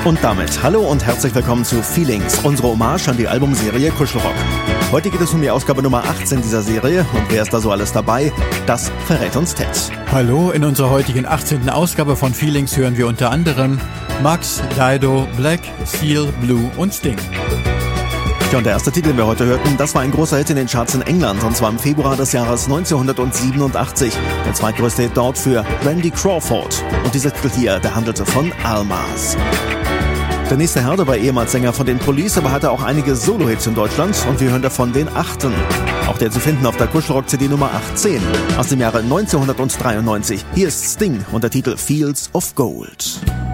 Und damit hallo und herzlich willkommen zu Feelings, unsere Hommage an die Albumserie Kuschelrock. Heute geht es um die Ausgabe Nummer 18 dieser Serie und wer ist da so alles dabei? Das verrät uns Ted. Hallo, in unserer heutigen 18. Ausgabe von Feelings hören wir unter anderem Max, Dido, Black, Seal, Blue und Sting. Ja, und der erste Titel, den wir heute hörten, das war ein großer Hit in den Charts in England und zwar im Februar des Jahres 1987. Der zweitgrößte Hit dort für Randy Crawford. Und dieser Titel hier, der handelte von Almas. Der nächste Herr, der war ehemals Sänger von den Police, aber hatte auch einige Solo-Hits in Deutschland und wir hören davon den 8. Auch der zu finden auf der Kuschelrock-CD Nummer 18 aus dem Jahre 1993. Hier ist Sting und der Titel Fields of Gold.